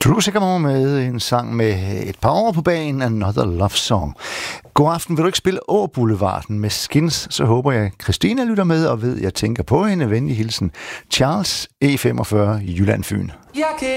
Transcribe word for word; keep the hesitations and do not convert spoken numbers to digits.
True Sycamore med en sang med et par år på banen, Another Love Song. God aften. Vil du ikke spille Å-Boulevarden med Skins, så håber jeg, Christina lytter med og ved, jeg tænker på hende. Venlig hilsen. Charles, E femogfyrre, Jylland Fyn. Jeg kan